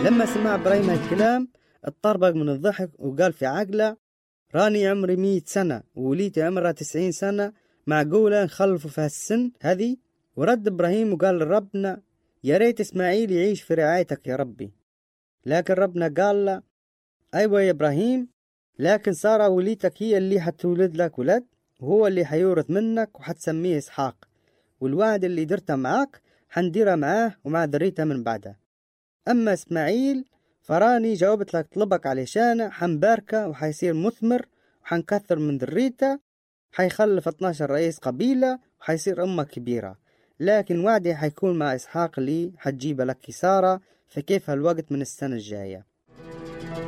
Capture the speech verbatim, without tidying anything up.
لما سمع إبراهيم هالكلام اتطربق من الضحك وقال في عقله: راني عمري مية سنة ووليتي عمرها تسعين سنة، معقولة نخلفوا في هالسن هذه؟ ورد إبراهيم وقال لربنا: يا ريت إسماعيل يعيش في رعايتك يا ربي. لكن ربنا قال له: أيوة يا إبراهيم، لكن سارة وليتك هي اللي حتولد لك ولد، وهو اللي حيورث منك وحتسميه إسحاق، والوعد اللي درته معك حنديره معاه ومع ذريته من بعده. أما إسماعيل فراني جاوبت لك طلبك علشانه، حنباركه وحيصير مثمر وحنكثر من ذريته، حيخلف اثناشر رئيس قبيلة وحيصير أمة كبيرة. لكن وعدي حيكون مع إسحاق اللي حتجيب لك سارة، فكيف هالوقت من السنة الجاية.